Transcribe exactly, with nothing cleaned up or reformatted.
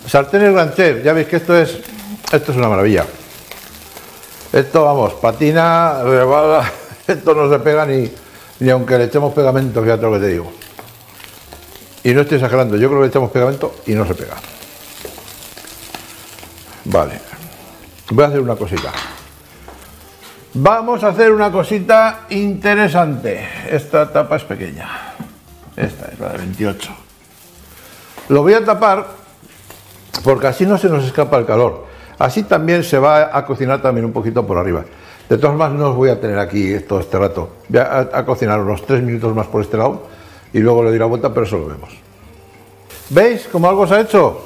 Sartenes Grancher, ya veis que esto es, esto es una maravilla. Esto, vamos, patina, rebala, esto no se pega ni, ni aunque le echemos pegamento, fíjate lo que te digo. Y no estoy exagerando, yo creo que le echamos pegamento y no se pega. Vale, voy a hacer una cosita. Vamos a hacer una cosita interesante. Esta tapa es pequeña. Esta es la de veintiocho. Lo voy a tapar porque así no se nos escapa el calor. Así también se va a cocinar también un poquito por arriba. De todas maneras no os voy a tener aquí todo este rato. Voy a, a cocinar unos tres minutos más por este lado y luego le doy la vuelta, pero eso lo vemos. ¿Veis cómo algo se ha hecho?